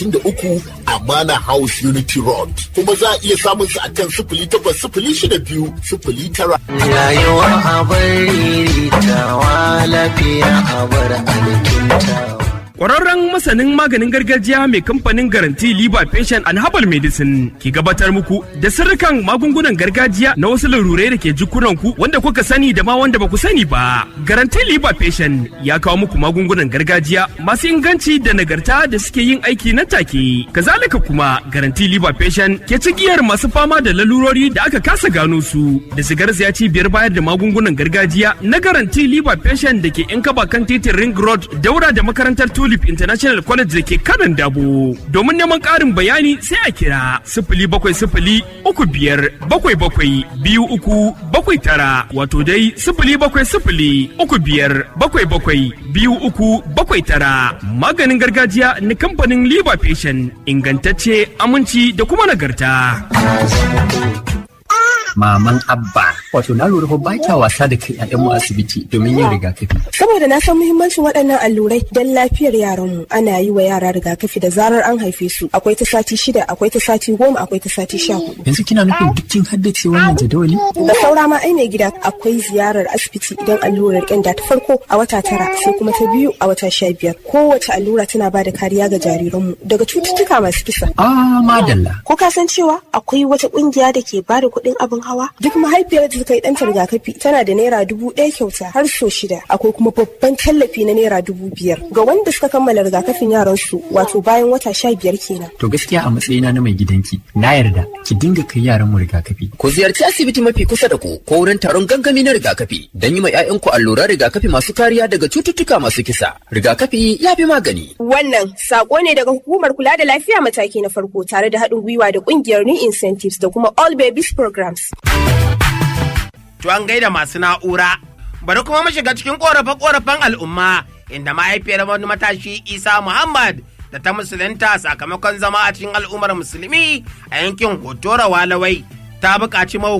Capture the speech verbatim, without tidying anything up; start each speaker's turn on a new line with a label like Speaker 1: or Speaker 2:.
Speaker 1: da uku Amana House Unity Road. Kuma za a iya samun su akan sifili takwas sifili shida biyu sifili tara.
Speaker 2: Rayuwa a bari tawa lafiya a bar alkintawa.
Speaker 3: Ƙwararren masanin maganin gargajiya mai kamfanin Garanti Liba Patient and Herbal Medicine ke gabatar muku da sirrikan magungunan gargajiya na wasu larurai da ke jikunanku wanda kuka sani da ma wanda ba ku sani ba. Garanti Liba Patient ya kawo muku magungunan gargajiya masu inganci da nagarta da suke yin aiki nan take. Kazalika kuma Garanti Liba Patient ke cigiyar masu fama da lalurori da aka kasa gano su da su garzaya cibiyar bayar da magungunan gargajiya na Garanti Liba Patient da ke in kaba kan titin Ring Road daura da makarantar Tulip International College da ke kanan dabo. Domin neman ƙarin bayani sai a kira sifili bakwai sifili uku biyar bakwai bakwai biyu uku bakwai tara wato dai sifili bakwai sifili uku biyar bakwai bakwai biyu uku bakwai tara. Maganin gargajiya na kamfanin Liba Patient ingantacce, aminci da kuma nagarta.
Speaker 4: Maman Abba, wato na lura ba kya wasa da kai ƴaƴanmu asibiti domin yin rigakafi.
Speaker 5: Saboda na san muhimmancin waɗannan allurai don lafiyar yaranmu. Ana yi wa yara rigakafi da zarar an haife su. Akwai ta sati shida, akwai ta sati goma, akwai ta sati sha hudu.
Speaker 4: Yanzu kina nufin duk kin haddace wannan jadawali?
Speaker 5: Da saura ma ai mai gida akwai ziyarar asibiti idan allurar ƙyanda ta farko a wata tara sai kuma ta biyu a wata sha biyar. Kowace allura tana ba da kariya ga jariranmu daga cututtuka masu kisa.
Speaker 4: Ah, madalla.
Speaker 5: Ko ka san cewa akwai wata ƙungiya da ke ba da kuɗin abin hawa? Duk mahaifiyar da ta yi ɗanta rigakafi tana da naira dubu ɗaya kyauta har so shida. Akwai kuma babban tallafi na naira dubu biyar ga wanda suka kammala rigakafin yaran su wato bayan wata sha biyar kenan.
Speaker 4: To gaskiya a matsayina na mai gidanki na yarda ki dinga kai yaran mu rigakafi.
Speaker 6: Ku ziyarci asibiti mafi kusa da ku ko wurin taron gangami na rigakafi don yi ma 'ya'yanku alluran rigakafi masu kariya daga cututtuka masu kisa. Rigakafi ya fi magani.
Speaker 5: Wannan sako ne daga hukumar kula da lafiya mataki na farko tare da haɗin gwiwa da ƙungiyar New Incentives da kuma All Babies Programs.
Speaker 7: To an gaida masu na'ura, bari kuma mu shiga cikin ƙorafe-ƙorafen al'umma inda mahaifiyar wani matashi Isa Muhammad da ta musulunta sakamakon zama a cikin al'ummar musulmi a yankin Hotora Walawai ta buƙaci